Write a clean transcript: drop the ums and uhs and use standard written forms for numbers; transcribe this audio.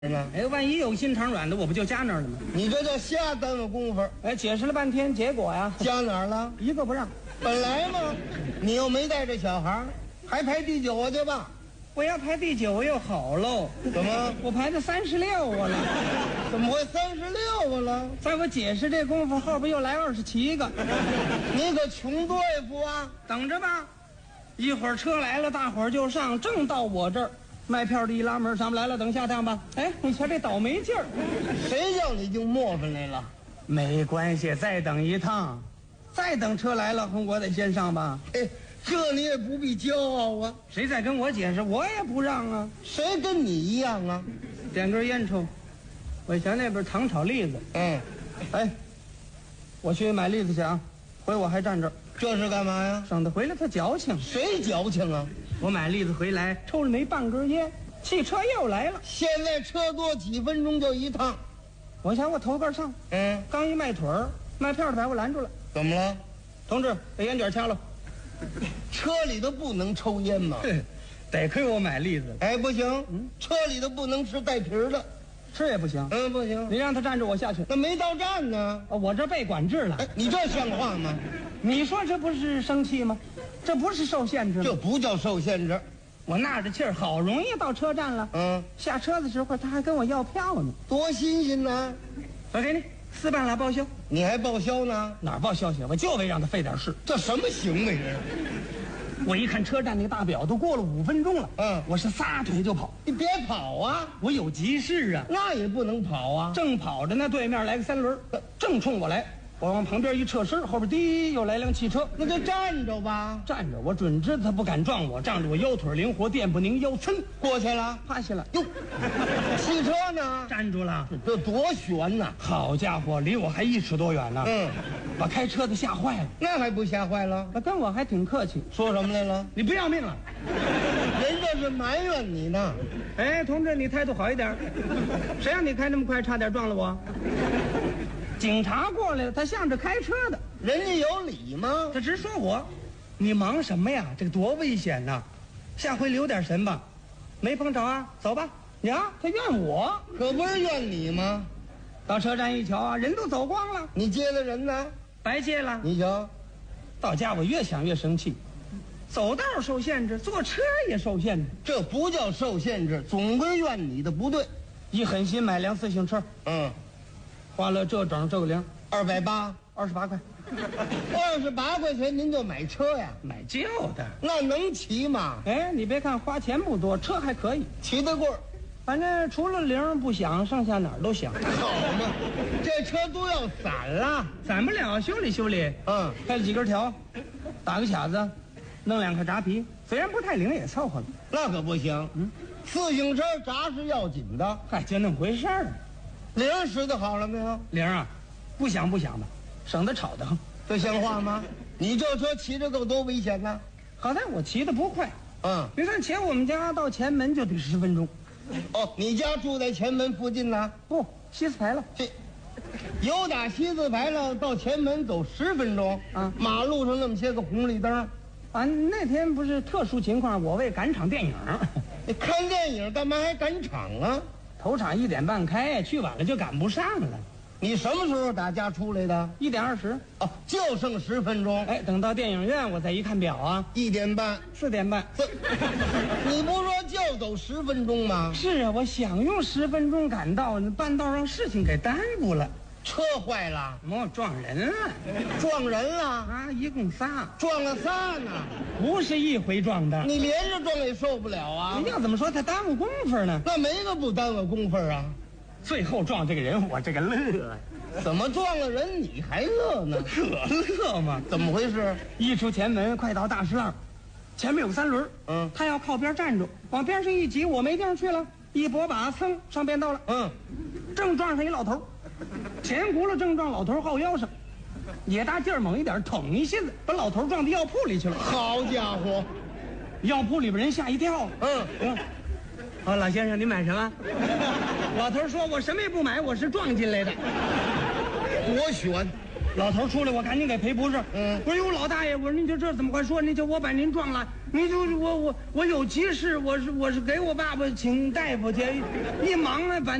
哎，万一有心肠软的，我不就加那儿了吗？ 你这叫瞎耽误功夫。 哎，解释了半天，结果呀， 加哪儿了？ 一个不让。 本来嘛，你又没带着小孩，还排第9啊，对吧？ 我要排第9又好喽。 怎么？ 我排的36了。 怎么会36了？ 在我解释这功夫，后边又来27个。 你可穷对付啊！ 等着吧，一会儿车来了，大伙儿就上，正到我这儿。卖票的一拉门，上不来了，等下趟吧。哎，你瞧这倒霉劲儿， 谁叫你净磨翻来了？ 没关系，再等一趟，再等车来了，我得先上吧。 哎，这你也不必骄傲啊。 谁再跟我解释，我也不让啊。 谁跟你一样啊？ 点根烟抽。我想那边糖炒栗子。 哎， 我去买栗子去啊，回我还站这儿， 这是干嘛呀？ 省得回来他矫情。 谁矫情啊？ 我买栗子回来，抽了没半根烟，汽车又来了。 现在车多几分钟就一趟。 我想我头个上，刚一迈腿儿，卖票的把我拦住了。 怎么了？ 同志，把烟卷掐了。 车里头不能抽烟吗？ 得亏我买栗子。 哎，不行，车里头不能吃带皮儿的， 吃也不行。 不行， 你让他站着，我下去。 那没到站呢。 我这被管制了。 哎，你这像话吗？ 你说这不是生气吗？这不是受限制吗？ 这不叫受限制。 我纳着气儿，好容易到车站了。下车的时候他还跟我要票呢， 多新鲜呢！ 我给你4半拉报销。 你还报销呢？ 哪儿报销去？我就为让他费点事。 这什么行为这？ 我一看车站那个大表，都过了5分钟了。我是撒腿就跑。 你别跑啊！ 我有急事啊。 那也不能跑啊！ 正跑着呢，对面来个3轮，正冲我来。我往旁边一侧身，后边滴又来辆汽车。 那就站着吧。 站着，我准知道他不敢撞我，仗着我腰腿灵活，电不拧腰，噌过去了， 趴下了。 哟，汽车呢？ 站住了。 这多悬呐！ 好家伙，离我还1尺多远呢。把开车的吓坏了。 那还不吓坏了？ 他跟我还挺客气。 说什么来了？ 你不要命了？ 人这是埋怨你呢。 哎，同志，你态度好一点。谁让你开那么快，差点撞了我？警察过来了，他向着开车的。 人家有理吗？ 他直说我，你忙什么呀？这个多危险呐！下回留点神吧。没碰着啊，走吧。呀，他怨我， 可不是怨你吗？ 到车站一瞧啊，人都走光了。 你接的人呢？ 白接了。 你瞧， 到家我越想越生气。走道受限制，坐车也受限制。 这不叫受限制，总归怨你的不对。 一狠心买辆自行车。花了这整这个零 ，280，28 块 ，28块钱您就买车呀？ 买旧的， 那能骑吗？ 哎，你别看花钱不多，车还可以， 骑得过。 反正除了铃不响，剩下哪儿都响。 好嘛，这车都要散了， 散不了，修理修理。开了几根条，打个卡子，弄2块扎皮，虽然不太灵，也凑合了。 那可不行。自行车闸是要紧的。 嗨，就那么回事儿。 铃使得好了没有？ 铃啊，不响吧，省得吵得慌。 这像话吗？你这车骑着够多危险呢！ 好在我骑得不快。你看前我们家到前门就得10分钟。 你家住在前门附近呢？ 不，西四牌了。 由打西四牌了到前门走10分钟。马路上那么些个红绿灯。 那天不是特殊情况，我为赶场电影。 你看电影干嘛还赶场啊？ 头场1点半开，去晚了就赶不上了。 你什么时候打家出来的 ？1点20。 就剩10分钟。 哎，等到电影院，我再一看表啊 ，1点半 ，4点半。 你不说就走10分钟吗？ 是啊，我想用10分钟赶到，半道让事情给耽误了。 车坏了， 撞人了。 撞人了一共仨， 撞了仨呢， 不是一回撞的。 你连着撞也受不了啊！ 你要怎么说他耽误功夫呢？ 那没个不耽误功夫啊！ 最后撞这个人，我这个乐。 怎么撞了人你还乐呢？ 可乐吗？ 怎么回事？ 一出前门，快到大石栏，前面有3轮。他要靠边站住，往边上一挤，我没地方去了，一拨把，噌上便道了。正撞上一老头。前轱辘正撞老头后腰上，也大劲儿猛一点，捅一下子把老头撞到药铺里去了。 好家伙， 药铺里边人吓一跳。老先生，您买什么？老头说：“我什么也不买，我是撞进来的。” 多悬！ 老头出来，我赶紧给赔不是。我说哟，老大爷，我说您这怎么回事？您就我把您撞了，您就我有急事，我是给我爸爸请大夫去，一忙啊把。